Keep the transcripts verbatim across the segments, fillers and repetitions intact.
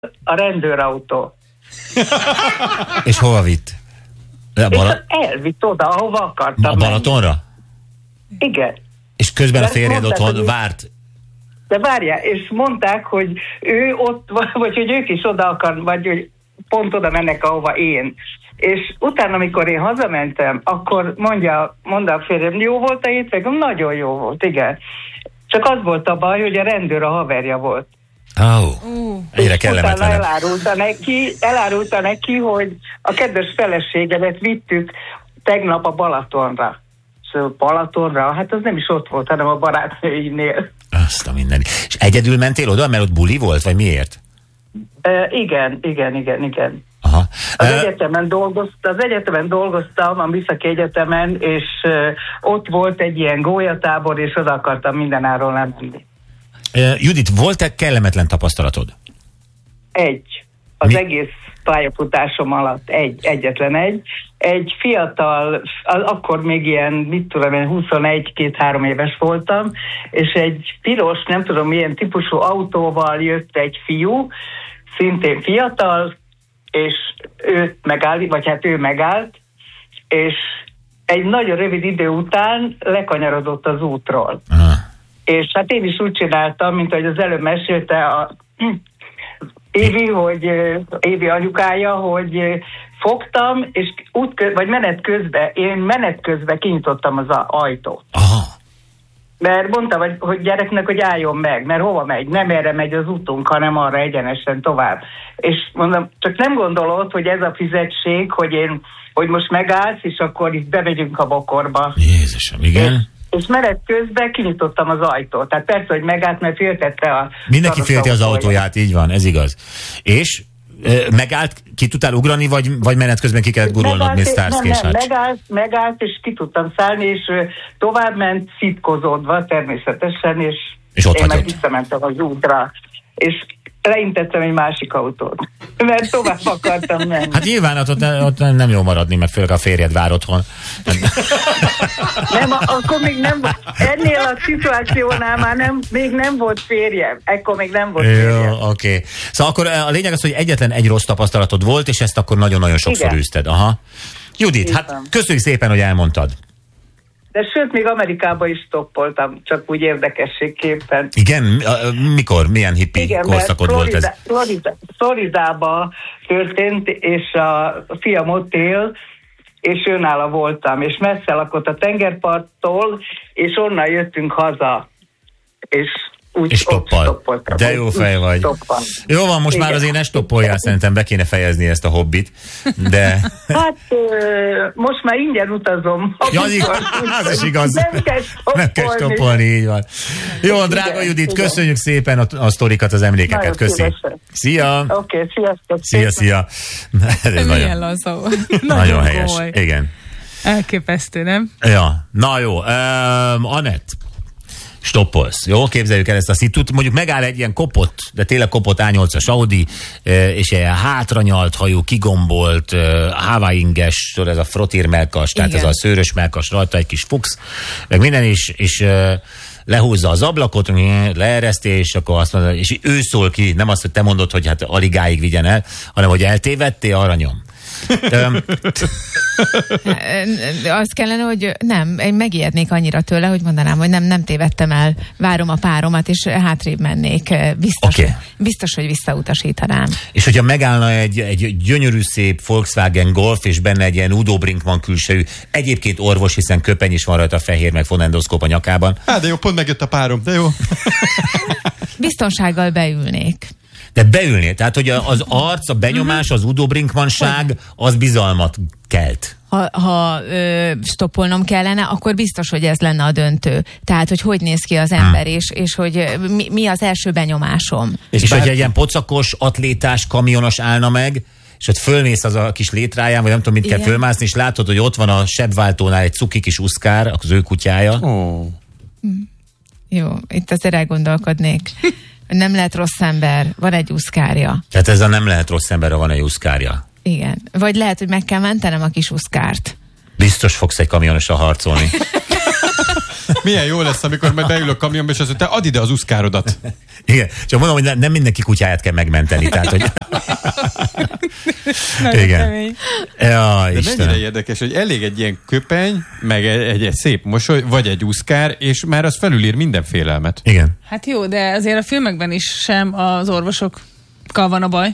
a rendőrautó. És hova vitt? A Bala... És elvitt oda, ahova akartam. A Balatonra? Menni. Igen. És közben de a férjed mondták, otthon hogy... várt? De várjál, és mondták, hogy ő ott, vagy hogy ők is oda akar, vagy hogy pont oda mennek, ahova én. És utána, amikor én hazamentem, akkor mondja, mondja a férjem, jó volt a hétvégén? Nagyon jó volt, igen. Csak az volt a baj, hogy a rendőr a haverja volt. Oh, uh. Egyre kellemetlenebb. Elárulta neki, elárulta neki, hogy a kedves feleségemet vittük tegnap a Balatonra. Szóval Balatonra, hát az nem is ott volt, hanem a barátnőinél. Azt a minden. És egyedül mentél oda, mert ott buli volt, vagy miért? Uh, igen, igen, igen, igen. Aha. Az, uh, egyetemen dolgoztam, az egyetemen dolgoztam, a Műszaki Egyetemen, és uh, ott volt egy ilyen gólyatábor, és oda akartam mindenáron lemenni. Uh, Judit, volt-e kellemetlen tapasztalatod? Egy. Az Mi? egész pályafutásom alatt egy, egyetlen egy. Egy fiatal, akkor még ilyen, mit tudom én, huszonegy-két-három éves voltam, és egy piros, nem tudom milyen típusú autóval jött egy fiú, szintén fiatal, és őt megállt, vagy hát ő megállt, és egy nagyon rövid idő után lekanyarodott az útról. Aha. És hát én is úgy csináltam, mint ahogy az előbb mesélte a Évi, hogy Évi anyukája, hogy fogtam, és út köz, vagy menet közben, én menet közben kinyitottam az ajtót. Aha. Mert mondtam, hogy, hogy gyereknek, hogy álljon meg, mert hova megy? Nem erre megy az útunk, hanem arra egyenesen tovább. És mondom, csak nem gondolod, hogy ez a fizetség, hogy én, hogy most megállsz, és akkor itt bemegyünk a bokorba. Jézusom, igen. És, és menet közben kinyitottam az ajtót. Tehát persze, hogy megállt, mert féltette a... Mindenki félti az autóját, így van, ez igaz. És e, megállt, ki tudtál ugrani, vagy, vagy menet közben ki kellett gurulnod, mint Starsky és Hutch? Megállt, megállt, és ki tudtam szállni, és tovább ment szitkozódva természetesen, és, és ott én meg hagyott. visszamentem az útra. És leintettem egy másik autót, mert tovább akartam menni. Hát nyilván ott, ott nem jó maradni, meg főleg a férjed vár otthon. Nem, akkor még nem volt, ennél a szituációnál már nem, még nem volt férjem. Ekkor még nem volt férjem. Jó, oké. Okay. Szóval akkor a lényeg az, hogy egyetlen egy rossz tapasztalatod volt, és ezt akkor nagyon-nagyon sokszor Igen. űzted. Aha. Judit, Igen. hát köszönjük szépen, hogy elmondtad. De sőt, még Amerikában is stoppoltam, csak úgy érdekességképpen. Igen? Mikor? Milyen hippi Igen, korszakod Florida, volt ez? Florida, Floridában történt, és a fiam ott él, és őnála voltam, és messze lakott a tengerparttól, és onnan jöttünk haza. És úgy és stoppal. De jó fej vagy. Stoppal. Jó van, most Igen. már azért ne stoppoljál, szerintem be kéne fejezni ezt a hobbit, de... Hát most már ingyen utazom. Ja, az is igaz. Nem kell stoppolni. Nem kell stoppolni, így van. Jó, drága Igen, Judit, Igen. köszönjük szépen a, a sztorikat, az emlékeket. Nagyon Köszi. Szívesen. Szia! Oké, okay, sziasztok. Szia, szia. Ez nagyon, lazó. Nagyon, nagyon helyes. Goly. Igen. Elképesztő, nem? Ja, na jó. Um, Anett. Stoppolsz. Jó, képzeljük el ezt a szitut. Mondjuk megáll egy ilyen kopott, de tényleg kopott á nyolcas Audi, és egy hátranyalt hajú, kigombolt, Hawaii-inges, ez a frotír melkas, tehát ez a szőrös melkas, rajta egy kis fux, meg minden is, és lehúzza az ablakot, leereszti, és akkor azt mondja, és ő szól ki, nem azt, hogy te mondod, hogy hát aligáig vigyen el, hanem hogy eltévedtél, aranyom. Azt kellene, hogy nem, én megijednék annyira tőle, hogy mondanám, hogy nem, nem tévedtem el, várom a páromat, és hátrébb mennék. Biztos, okay. biztos hogy visszautasítanám. És hogyha megállna egy, egy gyönyörű szép Volkswagen Golf, és benne egy ilyen Udo Brinkmann külsejű, egyébként orvos, hiszen köpeny is van rajta, fehér, meg fonendoszkóp a nyakában. Hát de jó, pont megjött a párom, de jó. Biztonsággal beülnék. De beülnél, tehát hogy az arc, a benyomás, az Udo Brinkmannság, az bizalmat kelt. Ha, ha ö, stoppolnom kellene, akkor biztos, hogy ez lenne a döntő. Tehát, hogy hogy néz ki az ember, hmm. és, és hogy mi, mi az első benyomásom. És, és bár... hogy egy ilyen pocakos, atlétás, kamionos állna meg, és ott fölmész az a kis létráján, vagy nem tudom, mit Igen. kell fölmászni, és látod, hogy ott van a sebváltónál egy cuki kis uszkár, az ő kutyája. Oh. Jó, itt azért elgondolkodnék. Nem lehet rossz ember, van egy uszkárja. Tehát ez a nem lehet rossz ember, van egy uszkárja. Igen. Vagy lehet, hogy meg kell mentenem a kis uszkárt. Biztos fogsz egy kamionosra harcolni. milyen jó lesz, amikor majd beül a kamionba, és azt mondja, te add ide az uszkárodat. Igen, csak mondom, hogy nem mindenki kutyáját kell megmenteni, tehát, hogy... Igen. Ja, de mennyire érdekes, hogy elég egy ilyen köpeny, meg egy, egy, egy szép mosoly, vagy egy uszkár, és már az felülír minden félelmet. Igen. Hát jó, de azért a filmekben is sem az orvosokkal van a baj.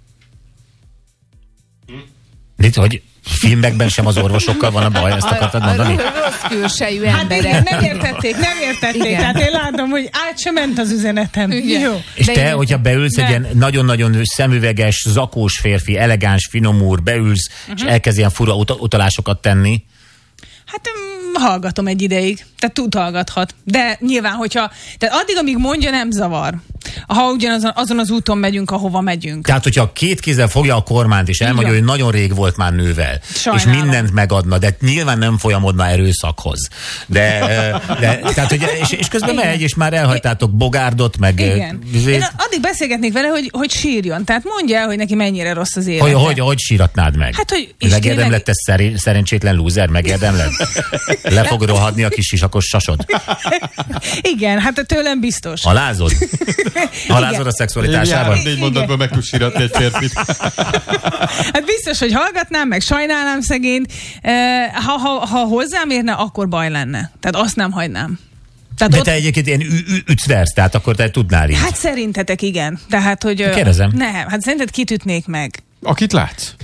Mit, hogy filmekben sem az orvosokkal van a baj, ezt akartad mondani? A rossz külsejű Hát emberek. igen, nem értették, nem értették. Igen. Tehát én látom, hogy át sem ment az üzenetem. Igen. Jó. És De te, én... hogyha beülsz De... egy ilyen nagyon-nagyon szemüveges, zakós férfi, elegáns, finom úr, beülsz, uh-huh. és elkezd ilyen fura ut- utalásokat tenni. Hát um, hallgatom egy ideig. Tehát tud hallgathat. De nyilván, hogyha... Tehát addig, amíg mondja, nem zavar. Ha ugyanazon azon az úton megyünk, ahova megyünk. Tehát, hogyha két kézzel fogja a kormányt, és elmondja, hogy nagyon rég volt már nővel, Sajnálom. és mindent megadna, de nyilván nem folyamodna erőszakhoz. De, de tehát, hogy, és, és közben Igen. megy, és már elhagytátok Bogárdot, meg... Igen. Vizét. Én addig beszélgetnék vele, hogy, hogy sírjon. Tehát mondja el, hogy neki mennyire rossz az élete. Hogy, hogy, hogy síratnád meg? Hát, hogy is megérdemled, te szeré- szerencsétlen lúzer, megérdemled? Le fog rohadni a kis sisakos sasod? Igen, hát tőlem biztos. Alázod? Alázod a szexualitásában? Négy mondatban meg tudsz síratni egy férfit. Hát biztos, hogy hallgatnám, meg sajnálnám szegényt. Ha, ha, ha hozzám érne, akkor baj lenne. Tehát azt nem hagynám. Tehát de ott... te egyébként ilyen ü- ü- ücversz, tehát akkor te tudnál így. Hát szerintetek igen. Tehát, hogy... Kérdezem. Nem, hát szerinted kitütnék meg. Akit látsz?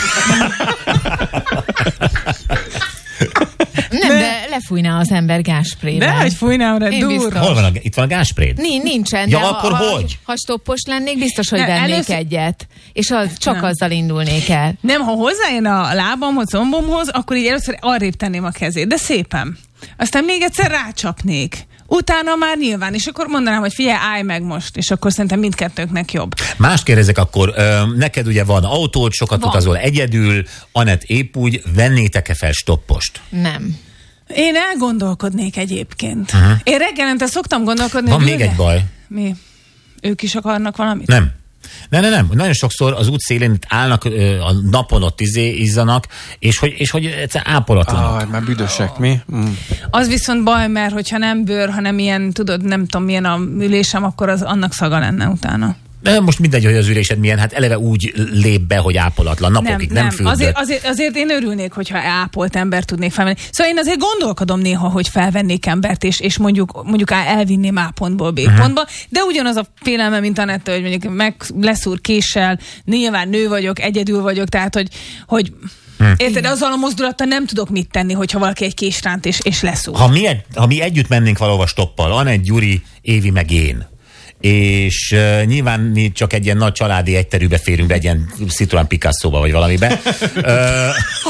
Nem, de, de lefújná az ember gásprével. De hogy fújnám rá, Én dur. biztos. Hol van a, itt van a gáspréd? Nincs, nincsen. Ja, de akkor ha, hogy? Ha, ha stoppos lennék, biztos, hogy Ne, vennék először- egyet. És az, csak Nem. azzal indulnék el. Nem, ha hozzájön a lábamhoz, combomhoz, akkor így először arrébb tenném a kezét. De szépen. Aztán még egyszer rácsapnék. Utána már nyilván, és akkor mondanám, hogy figyelj, állj meg most, és akkor szerintem mindkettőnknek jobb. Mást kérdezek akkor, ö, neked ugye van autód, sokat Van. utazol egyedül, Anett épp úgy, vennétek-e fel stoppost? Nem. Én elgondolkodnék egyébként. Uh-huh. Én reggelente szoktam gondolkodni. Van hogy még ülne- egy baj. Mi? Ők is akarnak valamit? Nem. Nem, nem, nem. Nagyon sokszor az út szélén itt állnak, ö, a napon ott izé, izzanak, és hogy, és hogy egyszer ápolatlanok. Ah, már büdösek, mi? Mm. Az viszont baj, mert hogyha nem bőr, hanem ilyen, tudod, nem tudom, milyen a ülésem, akkor az annak szaga lenne utána. De most mindegy, hogy az ülésed milyen, hát eleve úgy lép be, hogy ápolatlan, napokig nem, nem fürdött. Azért, azért, azért én örülnék, hogyha ápolt ember tudnék felvenni. Szóval én azért gondolkodom néha, hogy felvennék embert, és, és mondjuk, mondjuk elvinném A pontból B uh-huh. pontba, de ugyanaz a félelme, mint Anetta, hogy mondjuk meg leszúr késsel, nyilván nő vagyok, egyedül vagyok, tehát hogy, hogy Hmm. Érted, azzal a mozdulattal nem tudok mit tenni, hogyha valaki egy kést ránt és, és leszúr. Ha mi, egy, ha mi együtt mennénk valahova stoppal, Anett, Gyuri, Évi meg én, és uh, nyilván mi csak egy ilyen nagy családi egyterűbe férünk be, egy ilyen Citroen Picasso-ba vagy valamibe. uh,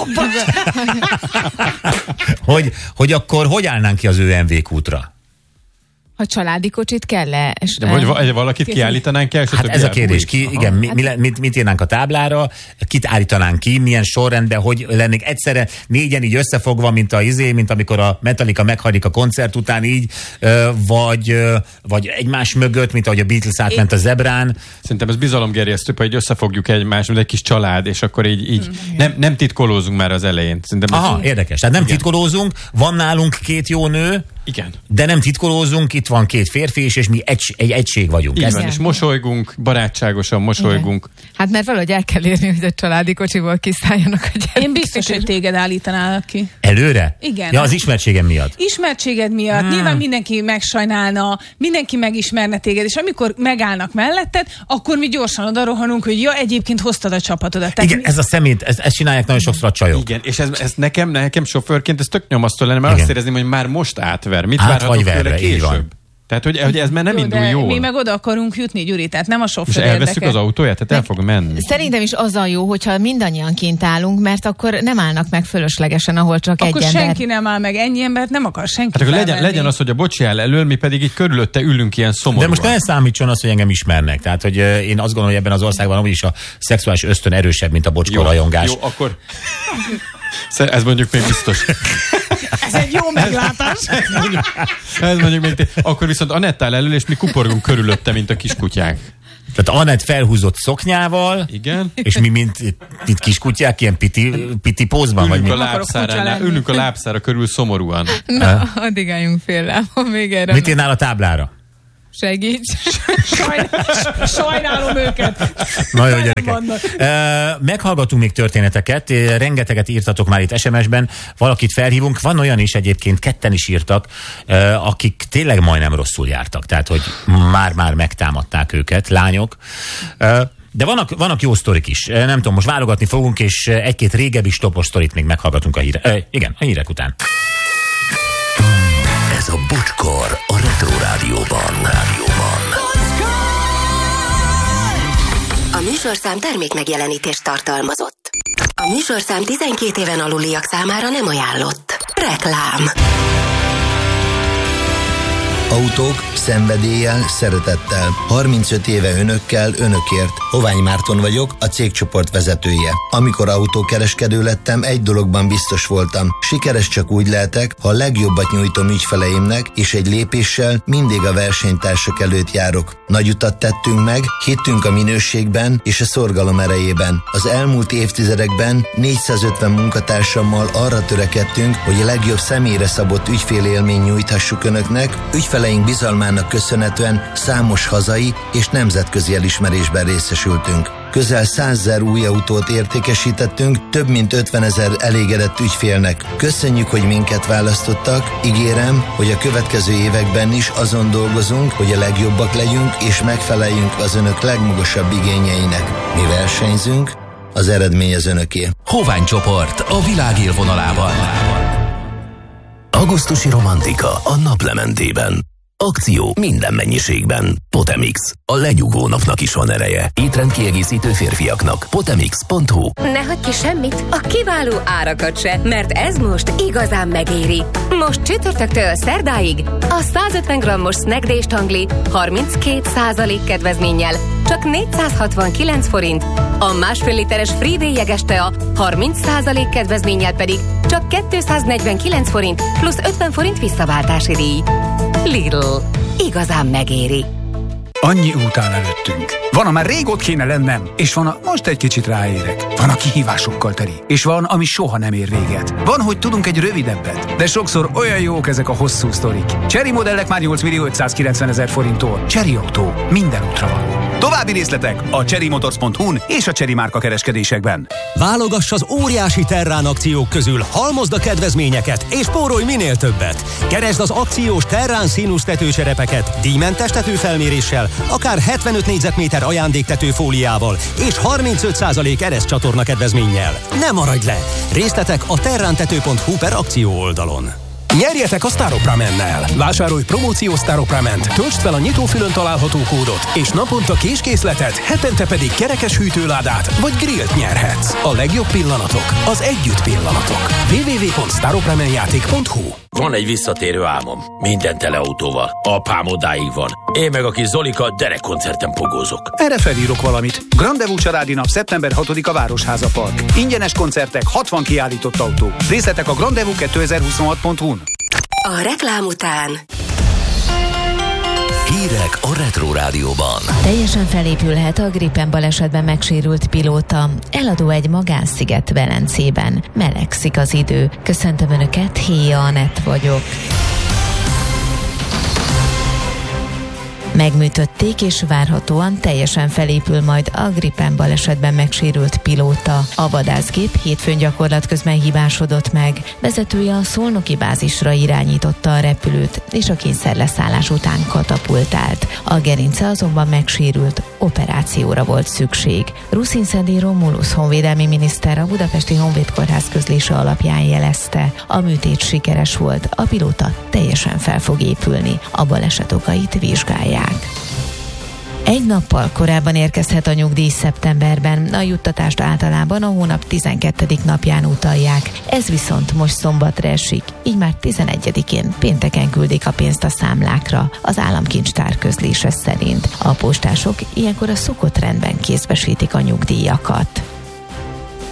hogy, hogy akkor hogy állnánk ki az ö em vé kútra? Ha családi kocsit kell-e? De vagy va- valakit kiállítanánk el, és Hát ez a kérdés, ki, Aha. igen, mi, mi, le- mit, mit írnánk a táblára, kit állítanánk ki, milyen sorrendben, hogy lennénk egyszerre négyen így összefogva, mint a izé, mint amikor a Metallica meghajlik a koncert után így, ö, vagy, ö, vagy egymás mögött, mint ahogy a Beatles átment a zebrán. Szerintem ez bizalomgerjesztő, hogy összefogjuk egymást, mint egy kis család, és akkor így, így mm. nem, nem titkolózunk már az elején. Szerintem ez Aha, érdekes. Tehát nem igen. titkolózunk, van nálunk két jó nő, igen. de nem titkolózunk, itt van két férfi is, és mi egy, egy egység vagyunk. Így Ez van, igen. és mosolygunk, barátságosan mosolygunk. Igen. Hát mert valahogy el kell érni, hogy a családi kocsiból kiszálljanak a gyerekek. Én biztos, hogy téged állítanálak ki. Előre? Igen. Ja, az ismertségem miatt. Ismertséged miatt, hmm. nyilván mindenki megsajnálna, mindenki megismerne téged, és amikor megállnak melletted, akkor mi gyorsan oda rohanunk, hogy ja, egyébként hoztad a csapatodat. Tehát Igen, mi... ez a szemét, ezt, ezt csinálják nagyon sokszor a csajok. Igen, és ez, ez nekem, nekem sofőrként ez tök nyomasztó lenne, mert igen. azt érezném, hogy már most átver. Mit Át várhatok vagy tőle verve, így később? van. Tehát, hogy, hogy ez már nem Jó, indul de jól. mi meg oda akarunk jutni, Gyuri, tehát nem a És sofőr elveszük érdeke. az autóját, tehát el fog menni. Szerintem is az a jó, hogyha mindannyian kint állunk, mert akkor nem állnak meg fölöslegesen, ahol csak Akkor egy ember. senki nem áll meg, ennyi embert nem akar senki Hát akkor legyen, felvenni. legyen az, hogy a bocsi áll elől, mi pedig így körülötte ülünk ilyen szomorúan. De most ne számítson az, hogy engem ismernek. Tehát, hogy uh, én azt gondolom, hogy ebben az országban úgyis a szexuális ösztön erősebb, mint a bocskor rajongás. Jó, akkor... Ez mondjuk még biztos. Ez egy jó meglátás. ez, mondjuk, ez mondjuk még té- Akkor viszont Anett áll elől, és mi kuporgunk körülötte, mint a kiskutyák. Tehát Anett felhúzott szoknyával, igen. És mi, mint, mint kiskutyák, ilyen piti, piti pózban? Ülünk, vagy a lábszára, ülünk a lábszára körül szomorúan. Na, addig álljunk fél lábon még erre. Mit írnál a táblára? Segíts. Sajn, sajnálom őket. Nagyon gyerekek. Meghallgatunk még történeteket, rengeteget írtatok már itt es em es-ben, valakit felhívunk, van olyan is egyébként, ketten is írtak, akik tényleg majdnem rosszul jártak, tehát hogy már-már megtámadták őket, lányok. De vannak, vannak jó sztorik is. Nem tudom, most válogatni fogunk, és egy-két régebbi stopos sztorit még meghallgatunk a híre. Eh, igen, a hírek után. Ez a Bocskor a Retro Rádióban. Rádióban. A műsorszám termék megjelenítést tartalmazott. A műsorszám tizenkét éven aluliak számára nem ajánlott. Reklám. Autók, szenvedéllyel, szeretettel. harmincöt éve önökkel, önökért. Hovány Márton vagyok, a cégcsoport vezetője. Amikor autókereskedő lettem, egy dologban biztos voltam. Sikeres csak úgy lehetek, ha a legjobbat nyújtom ügyfeleimnek, és egy lépéssel mindig a versenytársak előtt járok. Nagy utat tettünk meg, hittünk a minőségben és a szorgalom erejében. Az elmúlt évtizedekben négyszázötven munkatársammal arra törekedtünk, hogy a legjobb személyre szabott ügyfélélmény nyújthassuk önöknek, ügyfeleink bizalmának köszönhetően számos hazai és nemzetközi elismerésben részesültünk. Közel százezer új autót értékesítettünk, több mint ötvenezer elégedett ügyfélnek. Köszönjük, hogy minket választottak, ígérem, hogy a következő években is azon dolgozunk, hogy a legjobbak legyünk és megfeleljünk az önök legmagasabb igényeinek. Mi versenyzünk, az eredmény az önöké. Hovány csoport a világ élvonalában. Augusztusi romantika a naplementében. Akció minden mennyiségben. Potemix. A lenyugvó napnak is van ereje. Étrendkiegészítő férfiaknak. Potemix pont hu. Ne hagyj ki semmit, a kiváló árakat se, mert ez most igazán megéri. Most csütörtöktől szerdáig a százötven grammos Snack Day stangli harminckét százalék kedvezménnyel csak négyszázhatvankilenc forint, a másfél literes Friday jeges tea harminc százalék kedvezménnyel pedig csak kétszáznegyvenkilenc forint plusz ötven forint visszaváltási díj. Lidl. Igazán megéri. Annyi út áll előttünk. Van, amár rég ott kéne lennem, és van, a most egy kicsit ráérek. Van, a kihívásokkal teli, és van, ami soha nem ér véget. Van, hogy tudunk egy rövidebbet, de sokszor olyan jók ezek a hosszú sztorik. Chery modellek már nyolc millió ötszázkilencven ezer forinttól. Chery Autó. Minden útra való. További részletek a chery motors pont hu-n és a Chery márka kereskedésekben. Válogass az óriási Terrán akciók közül, halmozd a kedvezményeket, és spórolj minél többet. Keresd az akciós Terrán színusz tetőcserepeket, díjmentes tetőfelméréssel, akár hetvenöt négyzetméter ajándéktetőfóliával és harmincöt százalék ereszcsatorna kedvezménnyel. Ne maradj le! Részletek a terrántető pont hu per akció oldalon. Nyerjetek a Staropramen-nel! Vásárolj promóciós Staroprament, töltsd fel a nyitófülön található kódot, és naponta kiskészletet, hetente pedig kerekes hűtőládát vagy grillt nyerhetsz. A legjobb pillanatok az együtt pillanatok. double-u double-u double-u pont staropramenjáték pont hu. Van egy visszatérő álmom. Minden tele autóval. Apám odáig van. Én meg a kis Zolika derekkoncerten pogózok. Erre felírok valamit. Grandevú családi nap szeptember hatodika Városháza Park. Ingyenes koncertek, hatvan kiállított autó. Részletek a grandevú kétezer-huszonhat pont hu-n. A reklám után Hírek a Retro Rádióban. Teljesen felépülhet a Gripen balesetben megsérült pilóta. Eladó egy magánsziget Velencében. Melegszik az idő. Köszöntöm Önöket, Héja Anett vagyok. Megműtötték, és várhatóan teljesen felépül majd a Gripen balesetben megsérült pilóta. A vadászgép hétfőn gyakorlat közben hibásodott meg. Vezetője a szolnoki bázisra irányította a repülőt, és a kényszerleszállás után katapultált. A gerince azonban megsérült, operációra volt szükség. Ruszin-Szedi Romulus honvédelmi miniszter a Budapesti Honvédkórház közlése alapján jelezte. A műtét sikeres volt, a pilóta teljesen fel fog épülni. A baleset okait vizsgálják. Egy nappal korábban érkezhet a nyugdíj szeptemberben, a juttatást általában a hónap tizenkettedik napján utalják. Ez viszont most szombatra esik, így már tizenegyedikén pénteken küldik a pénzt a számlákra, az államkincstár közlése szerint. A postások ilyenkor a szokott rendben kézbesítik a nyugdíjakat.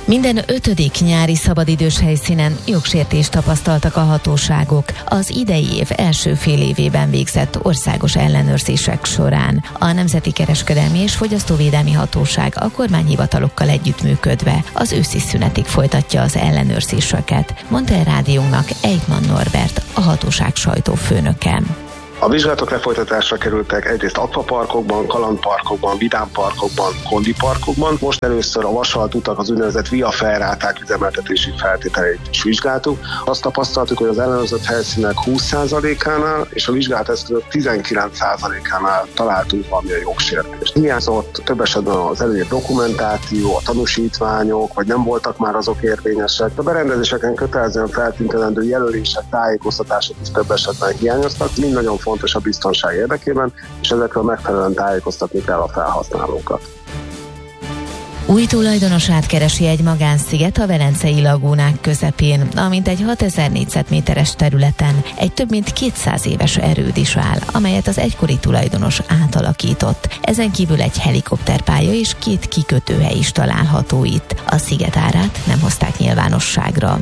Minden ötödik nyári szabadidős helyszínen jogsértést tapasztaltak a hatóságok az idei év első fél évében végzett országos ellenőrzések során. A Nemzeti Kereskedelmi és Fogyasztóvédelmi Hatóság a kormányhivatalokkal együttműködve az őszi szünetig folytatja az ellenőrzéseket, mondta el rádiónknak Eidman Norbert, a hatóság sajtófőnöke. A vizsgálatok lefolytatásra kerültek egyrészt akvaparkokban, kalandparkokban, vidámparkokban, kondiparkokban. Most először a vasalt utak, az úgynevezett via ferráták üzemeltetési feltételeit is vizsgáltuk. Azt tapasztaltuk, hogy az ellenőrzött helyszínek húsz százalékánál és a vizsgált eszközök tizenkilenc százalékánál találtunk valamilyen jogsértést. Hiányzott több esetben az előírt dokumentáció, a tanúsítványok, vagy nem voltak már azok érvényesek. A berendezéseken kötelezően feltüntetendő jelölések, tájékoztatások is több esetben hiányoztak. Mind nagyon fontos a biztonság érdekében, és ezekről megfelelően tájékoztatni kell a felhasználókat. Új tulajdonosát keresi egy magánsziget a Velencei lagúnák közepén, amint egy hatezer négyzetméteres területen egy több mint kétszáz éves erőd is áll, amelyet az egykori tulajdonos átalakított. Ezen kívül egy helikopterpálya és két kikötőhely is található itt. A sziget árát nem hozták nyilvánosságra.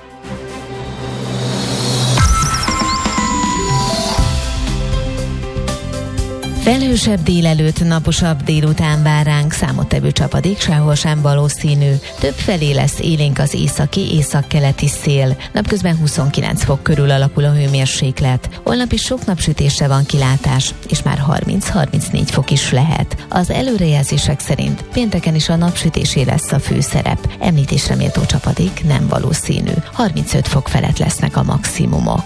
Felhősebb délelőtt, naposabb délután vár ránk, számottevő csapadék sehol sem valószínű. Többfelé lesz élénk az északi, északkeleti szél. Napközben huszonkilenc fok körül alakul a hőmérséklet. Holnap is sok napsütésre van kilátás, és már harminc-harmincnégy fok is lehet. Az előrejelzések szerint pénteken is a napsütésé lesz a főszerep. Említésre méltó csapadék nem valószínű. harmincöt fok felett lesznek a maximumok.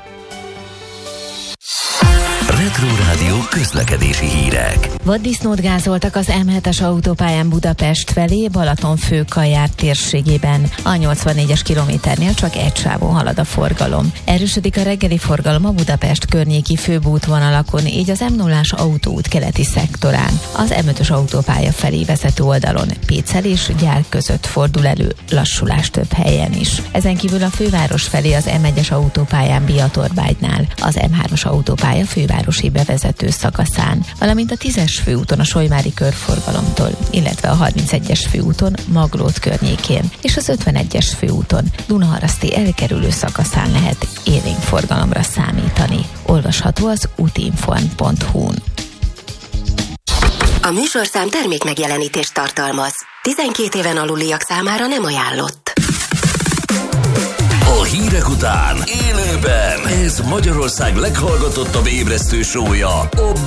Retro Rádió közlekedési hírek. Vaddisznót gázoltak az M hetes autópályán Budapest felé, Balaton-Főkajár térségében. A nyolcvannégyes kilométernél csak egy sávon halad a forgalom. Erősödik a reggeli forgalom a Budapest környéki főbútvonalakon, így az M nullás autóút keleti szektorán. Az M ötös autópálya felé vezető oldalon Pécel és Gyár között fordul elő lassulás több helyen is. Ezen kívül a főváros felé az M egyes autópályán Biatorbágynál, az M hármas autópálya fővárosi bevezető szakaszán, valamint a tízes főúton a Solymári körforgalomtól, illetve a harmincegyes főúton Maglód környékén, és az ötvenegyes főúton Dunaharaszti elkerülő szakaszán lehet élénk forgalomra számítani. Olvasható az útinform pont hu-n. A műsorszám termék megjelenítést tartalmaz. tizenkét éven aluliak számára nem ajánlott. A hírek után élőben ez Magyarország leghallgatottabb ébresztő show-ja, a